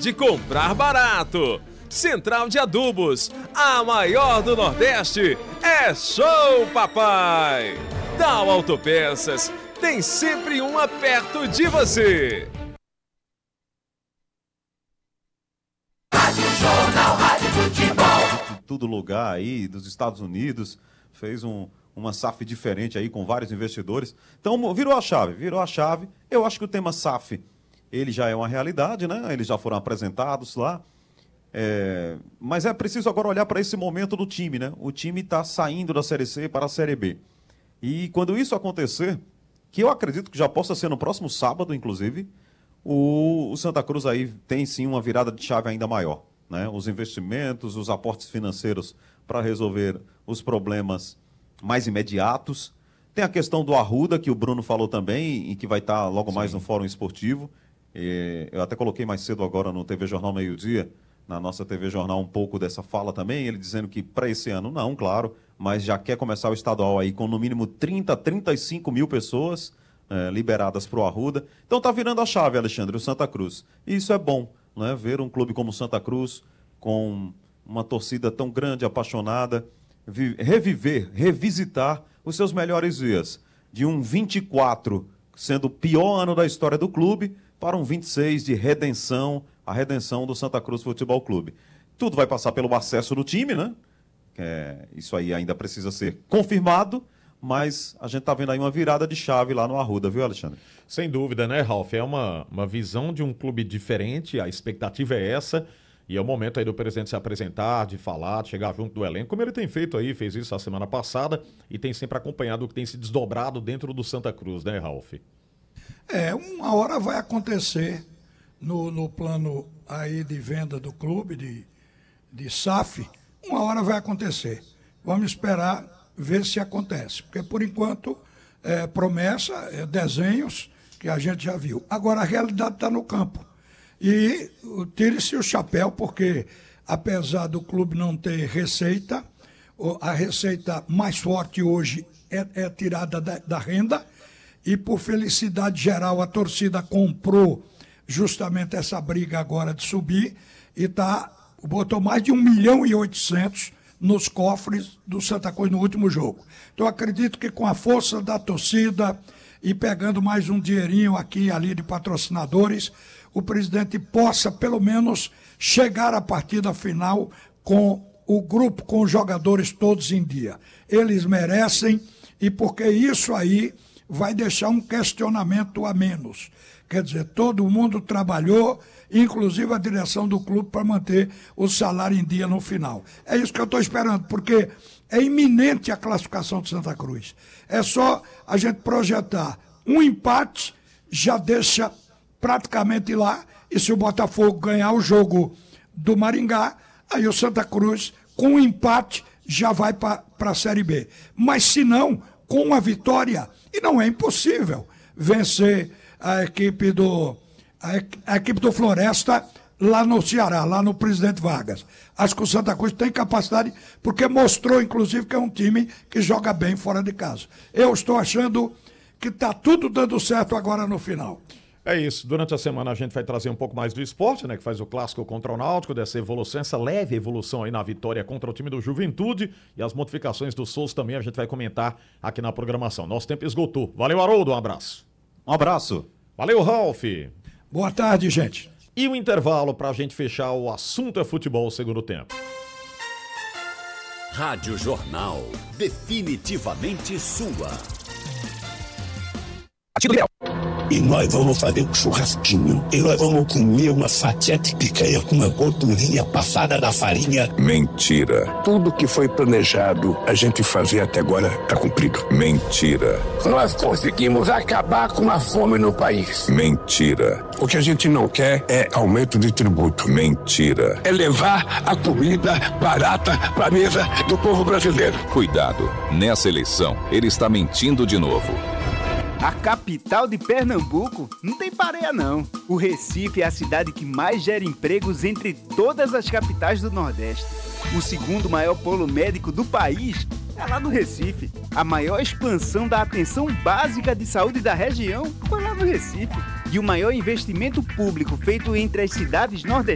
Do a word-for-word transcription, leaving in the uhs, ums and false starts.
de comprar barato. Central de Adubos, a maior do Nordeste, é Show Papai. Dal Autopeças, tem sempre uma perto de você. Rádio Jornal, Rádio Futebol. De todo lugar aí, dos Estados Unidos, fez um, uma S A F diferente aí, com vários investidores. Então, virou a chave, virou a chave. Eu acho que o tema S A F, ele já é uma realidade, né? Eles já foram apresentados lá. É, mas é preciso agora olhar para esse momento do time, né? O time está saindo da Série C para a Série B. E quando isso acontecer, que eu acredito que já possa ser no próximo sábado, inclusive, o, o Santa Cruz aí tem sim uma virada de chave ainda maior, né? Os investimentos, os aportes financeiros para resolver os problemas mais imediatos. Tem a questão do Arruda, que o Bruno falou também, e que vai estar logo sim. mais no Fórum Esportivo. E eu até coloquei mais cedo agora no T V Jornal Meio Dia, na nossa T V Jornal, um pouco dessa fala também, ele dizendo que para esse ano não, claro, mas já quer começar o estadual aí com no mínimo trinta, trinta e cinco mil pessoas é, liberadas para o Arruda. Então tá virando a chave, Alexandre, o Santa Cruz. E isso é bom, né? Ver um clube como o Santa Cruz, com uma torcida tão grande, apaixonada, reviver, revisitar os seus melhores dias. De um vinte e quatro sendo o pior ano da história do clube, para um vinte e seis de redenção, a redenção do Santa Cruz Futebol Clube. Tudo vai passar pelo acesso do time, né? É, isso aí ainda precisa ser confirmado, mas a gente está vendo aí uma virada de chave lá no Arruda, viu, Alexandre? Sem dúvida, né, Ralf? É uma, uma visão de um clube diferente, a expectativa é essa, e é o momento aí do presidente se apresentar, de falar, de chegar junto do elenco, como ele tem feito aí, fez isso a semana passada, e tem sempre acompanhado o que tem se desdobrado dentro do Santa Cruz, né, Ralf? É, uma hora vai acontecer no, no plano aí de venda do clube, de, de S A F, uma hora vai acontecer. Vamos esperar ver se acontece, porque por enquanto é promessa, é desenhos que a gente já viu. Agora a realidade está no campo. E tire-se o chapéu, porque apesar do clube não ter receita, a receita mais forte hoje é, é tirada da, da renda, e por felicidade geral a torcida comprou justamente essa briga agora de subir e tá, botou mais de um milhão e oitocentos nos cofres do Santa Cruz no último jogo. Então acredito que com a força da torcida e pegando mais um dinheirinho aqui e ali de patrocinadores, o presidente possa pelo menos chegar à partida final com o grupo, com os jogadores todos em dia. Eles merecem, e porque isso aí vai deixar um questionamento a menos. Quer dizer, todo mundo trabalhou, inclusive a direção do clube, para manter o salário em dia no final. É isso que eu estou esperando, porque é iminente a classificação de Santa Cruz. É só a gente projetar um empate, já deixa praticamente lá, e se o Botafogo ganhar o jogo do Maringá, aí o Santa Cruz, com um empate, já vai para a Série B. Mas se não, com uma vitória, e não é impossível vencer a equipe do, a, a equipe do Floresta lá no Ceará, lá no Presidente Vargas. Acho que o Santa Cruz tem capacidade, porque mostrou, inclusive, que é um time que joga bem fora de casa. Eu estou achando que está tudo dando certo agora no final. É isso, durante a semana a gente vai trazer um pouco mais do esporte, né, que faz o clássico contra o Náutico, dessa evolução, essa leve evolução aí na vitória contra o time do Juventude, e as modificações do Souza também a gente vai comentar aqui na programação. Nosso tempo esgotou. Valeu, Haroldo, um abraço. Um abraço. Valeu, Ralf. Boa tarde, gente. E o intervalo para a gente fechar o assunto é futebol segundo tempo. Rádio Jornal, definitivamente sua. E nós vamos fazer um churrasquinho. E nós vamos comer uma fatia de picanha com uma gordurinha passada da farinha. Mentira. Tudo que foi planejado a gente fazer até agora está cumprido. Mentira. Nós conseguimos acabar com a fome no país. Mentira. O que a gente não quer é aumento de tributo. Mentira. É levar a comida barata para a mesa do povo brasileiro. Cuidado. Nessa eleição, ele está mentindo de novo. A capital de Pernambuco não tem pareia não. O Recife é a cidade que mais gera empregos entre todas as capitais do Nordeste. O segundo maior polo médico do país é lá no Recife. A maior expansão da atenção básica de saúde da região foi lá no Recife. E o maior investimento público feito entre as cidades nordestinas